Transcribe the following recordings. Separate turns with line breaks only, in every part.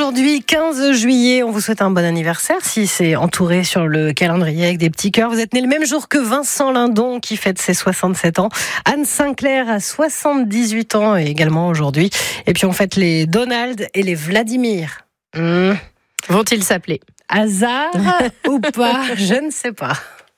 Aujourd'hui, 15 juillet, on vous souhaite un bon anniversaire. Si c'est entouré sur le calendrier avec des petits cœurs, vous êtes né le même jour que Vincent Lindon qui fête ses 67 ans. Anne Sinclair a 78 ans également aujourd'hui. Et puis on fête les Donald et les Vladimir.
Vont-ils s'appeler
hasard ou pas? Je ne sais pas.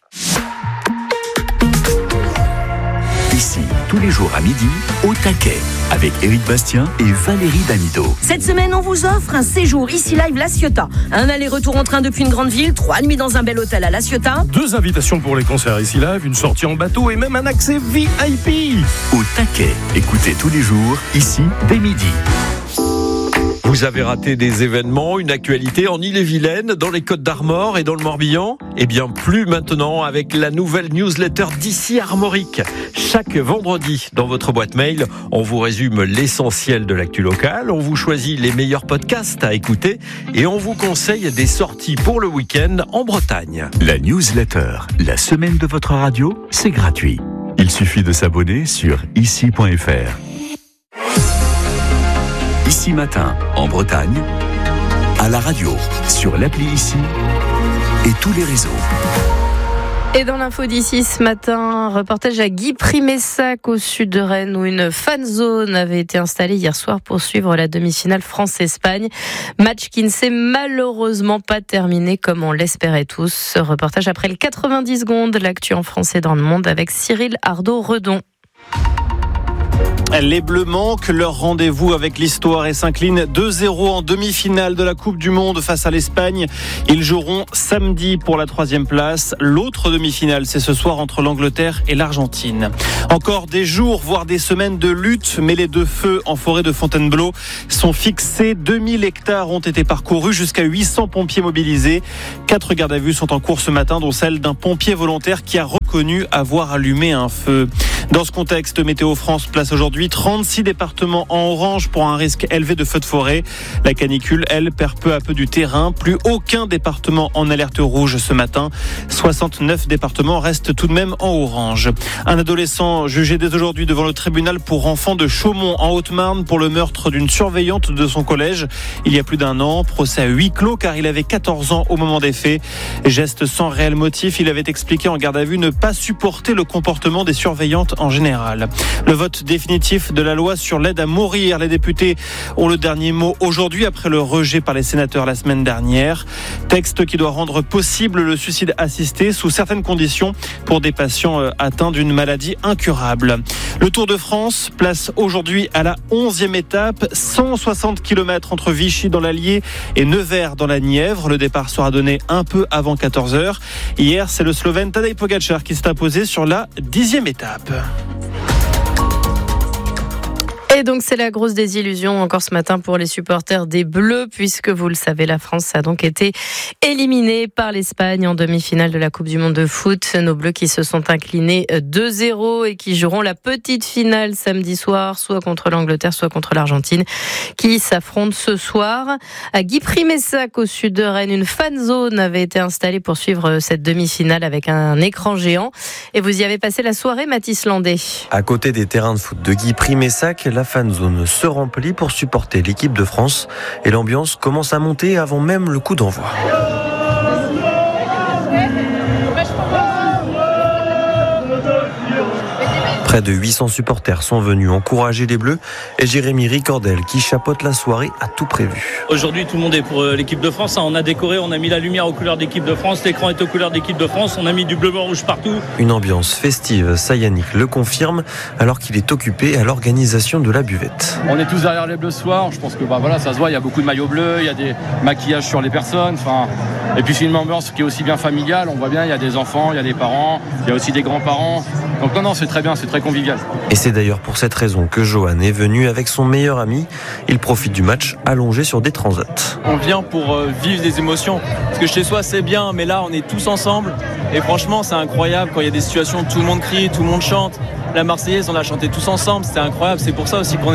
Ici, tous les jours à midi, au taquet, avec Éric Bastien et Valérie Damido.
Cette semaine, on vous offre un séjour ici live La Ciotat. Un aller-retour en train depuis une grande ville, 3 nuits dans un bel hôtel à La Ciotat.
2 invitations pour les concerts ici live, une sortie en bateau et même un accès VIP.
Au taquet, écoutez tous les jours, ici, dès midi.
Vous avez raté des événements, une actualité en Ille-et-Vilaine, dans les Côtes-d'Armor et dans le Morbihan? Eh bien, plus maintenant avec la nouvelle newsletter d'ici Armorique. Chaque vendredi, dans votre boîte mail, on vous résume l'essentiel de l'actu locale, on vous choisit les meilleurs podcasts à écouter et on vous conseille des sorties pour le week-end en Bretagne.
La newsletter, la semaine de votre radio, c'est gratuit. Il suffit de s'abonner sur ici.fr. Ici Matin, en Bretagne, à la radio, sur l'appli Ici et tous les réseaux.
Et dans l'info d'ici ce matin, reportage à Guipry-Messac au sud de Rennes où une fan zone avait été installée hier soir pour suivre la demi-finale France-Espagne. Match qui ne s'est malheureusement pas terminé comme on l'espérait tous. Reportage après les 90 secondes, l'actu en français dans le monde avec Cyril Ardo-Redon.
Les Bleus manquent leur rendez-vous avec l'histoire et s'inclinent 2-0 en demi-finale de la Coupe du Monde face à l'Espagne. Ils joueront samedi pour la 3e place. L'autre demi-finale, c'est ce soir entre l'Angleterre et l'Argentine. Encore des jours, voire des semaines de lutte, mais les 2 feux en forêt de Fontainebleau sont fixés. 2000 hectares ont été parcourus, jusqu'à 800 pompiers mobilisés. 4 gardes à vue sont en cours ce matin, dont celle d'un pompier volontaire qui a reconnu avoir allumé un feu. Dans ce contexte, Météo France place aujourd'hui 36 départements en orange pour un risque élevé de feux de forêt. La canicule, elle, perd peu à peu du terrain. Plus aucun département en alerte rouge ce matin. 69 départements restent tout de même en orange. Un adolescent jugé dès aujourd'hui devant le tribunal pour enfants de Chaumont en Haute-Marne pour le meurtre d'une surveillante de son collège il y a plus d'1 an. Procès à huis clos car il avait 14 ans au moment des faits. Geste sans réel motif, il avait expliqué en garde à vue ne pas supporter le comportement des surveillantes en général. Le vote définitif de la loi sur l'aide à mourir. Les députés ont le dernier mot aujourd'hui après le rejet par les sénateurs la semaine dernière. Texte qui doit rendre possible le suicide assisté sous certaines conditions pour des patients atteints d'une maladie incurable. Le Tour de France place aujourd'hui à la 11e étape, 160 km entre Vichy dans l'Allier et Nevers dans la Nièvre. Le départ sera donné un peu avant 14h. Hier, c'est le Slovène Tadej Pogačar qui s'est imposé sur la 10e étape.
Et donc c'est la grosse désillusion encore ce matin pour les supporters des Bleus puisque vous le savez, la France a donc été éliminée par l'Espagne en demi-finale de la Coupe du Monde de foot. Nos Bleus qui se sont inclinés 2-0 et qui joueront la petite finale samedi soir, soit contre l'Angleterre, soit contre l'Argentine, qui s'affrontent ce soir. À Guipry-Messac au sud de Rennes, une fan zone avait été installée pour suivre cette demi-finale avec un écran géant. Et vous y avez passé la soirée, Mathis Landais.
À côté des terrains de foot de Guipry-Messac, la fan zone se remplit pour supporter l'équipe de France et l'ambiance commence à monter avant même le coup d'envoi. Près de 800 supporters sont venus encourager les Bleus et Jérémy Ricordel qui chapeaute la soirée a tout prévu.
Aujourd'hui, tout le monde est pour l'équipe de France. On a décoré, on a mis la lumière aux couleurs d'équipe de France, l'écran est aux couleurs d'équipe de France, on a mis du bleu, blanc, rouge partout.
Une ambiance festive, Yannick le confirme alors qu'il est occupé à l'organisation de la buvette.
On est tous derrière les Bleus ce soir. Je pense que ça se voit, il y a beaucoup de maillots bleus, il y a des maquillages sur les personnes. Et puis c'est une ambiance qui est aussi bien familiale. On voit bien, il y a des enfants, il y a des parents, il y a aussi des grands-parents. Donc non, c'est très bien, c'est très convivial.
Et c'est d'ailleurs pour cette raison que Johan est venu avec son meilleur ami. Il profite du match allongé sur des transats.
On vient pour vivre des émotions. Parce que chez soi c'est bien, mais là on est tous ensemble. Et franchement c'est incroyable quand il y a des situations où tout le monde crie, tout le monde chante. La Marseillaise on l'a chantée tous ensemble, c'était incroyable. C'est pour ça aussi qu'on est là.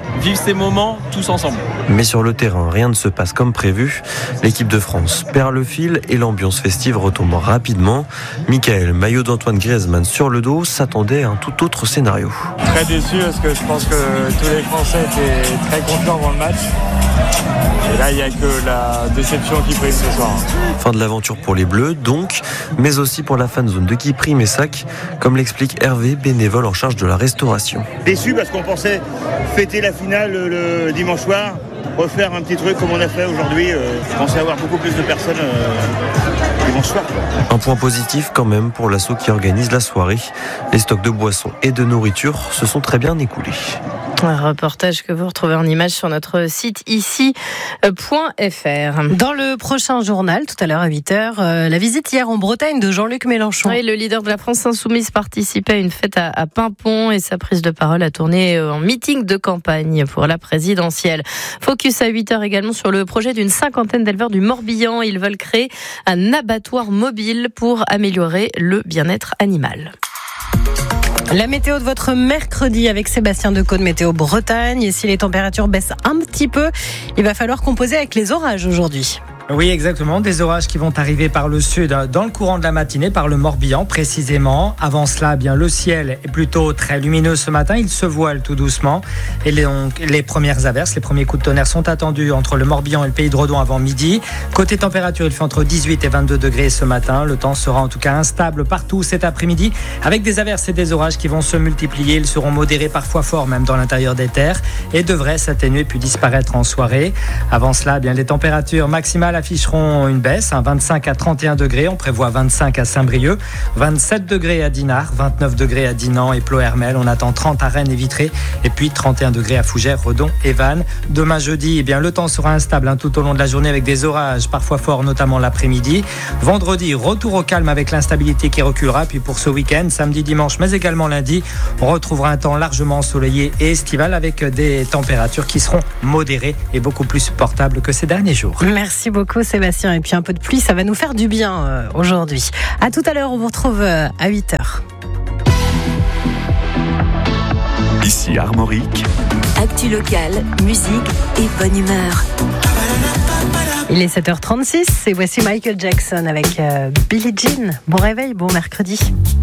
vivre ces moments tous ensemble.
Mais sur le terrain, rien ne se passe comme prévu. L'équipe de France perd le fil et l'ambiance festive retombe rapidement. Michael, maillot d'Antoine Griezmann sur le dos, s'attendait à un tout autre scénario.
Très déçu parce que je pense que tous les Français étaient très confiants avant le match. Et là, il n'y a que la déception qui prime ce soir.
Fin de l'aventure pour les Bleus, donc, mais aussi pour la fanzone de Guipry-Messac, comme l'explique Hervé, bénévole en charge de la restauration.
Déçu parce qu'on pensait fêter la finale le dimanche soir, refaire un petit truc comme on a fait aujourd'hui. Je pensais avoir beaucoup plus de personnes dimanche soir.
Un point positif quand même pour l'asso qui organise la soirée. Les stocks de boissons et de nourriture se sont très bien écoulés.
Un reportage que vous retrouvez en image sur notre site ici.fr.
Dans le prochain journal, tout à l'heure à 8h, la visite hier en Bretagne de Jean-Luc Mélenchon.
Oui, le leader de la France insoumise participait à une fête à Paimpont et sa prise de parole a tourné en meeting de campagne pour la présidentielle. Focus à 8h également sur le projet d'une 50aine d'éleveurs du Morbihan. Ils veulent créer un abattoir mobile pour améliorer le bien-être animal.
La météo de votre mercredi avec Sébastien Decaux de Météo Bretagne. Et si les températures baissent un petit peu, il va falloir composer avec les orages aujourd'hui.
Oui, exactement. Des orages qui vont arriver par le sud dans le courant de la matinée, par le Morbihan précisément. Avant cela, bien le ciel est plutôt très lumineux ce matin. Il se voile tout doucement. Et les premières averses, les premiers coups de tonnerre sont attendus entre le Morbihan et le Pays de Redon avant midi. Côté température, il fait entre 18 et 22 degrés ce matin. Le temps sera en tout cas instable partout cet après-midi avec des averses et des orages qui vont se multiplier. Ils seront modérés, parfois forts même dans l'intérieur des terres et devraient s'atténuer puis disparaître en soirée. Avant cela, bien les températures maximales afficheront une baisse, 25 à 31 degrés. On prévoit 25 à Saint-Brieuc, 27 degrés à Dinard, 29 degrés à Dinan et Ploërmel. On attend 30 à Rennes et Vitré et puis 31 degrés à Fougères, Redon et Vannes. Demain jeudi, le temps sera instable tout au long de la journée avec des orages parfois forts, notamment l'après-midi. Vendredi, retour au calme avec l'instabilité qui reculera. Puis pour ce week-end, samedi, dimanche, mais également lundi, on retrouvera un temps largement ensoleillé et estival avec des températures qui seront modérées et beaucoup plus supportables que ces derniers jours.
Merci beaucoup Sébastien. Et puis un peu de pluie, ça va nous faire du bien aujourd'hui. À tout à l'heure, on vous retrouve à 8h.
Ici Armorique.
Actu locale, musique et bonne humeur.
Il est 7h36 et voici Michael Jackson avec Billie Jean. Bon réveil, bon mercredi.